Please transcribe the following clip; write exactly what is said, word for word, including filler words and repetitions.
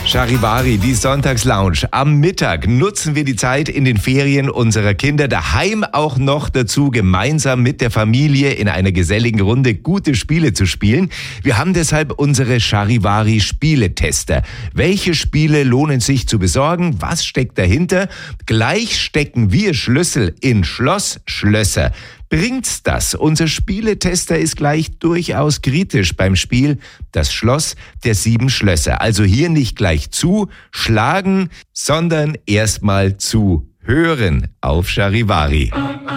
Charivari, die Sonntagslounge. Am Mittag nutzen wir die Zeit in den Ferien unserer Kinder daheim auch noch dazu, gemeinsam mit der Familie in einer geselligen Runde gute Spiele zu spielen. Wir haben deshalb unsere Charivari Spieletester. Welche Spiele lohnen sich zu besorgen? Was steckt dahinter? Gleich stecken wir Schlüssel in Schlossschlösser. Bringt's das? Unser Spieletester ist gleich durchaus kritisch beim Spiel Das Schloss der sieben Schlösser. Also hier nicht gleich zuschlagen, sondern erstmal zu hören auf Charivari.